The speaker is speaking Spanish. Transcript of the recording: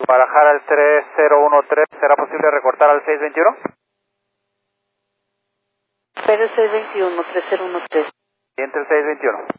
Barajar al 3013, ¿será posible recortar al 621? Pero 621, 3013. Y entre el 621.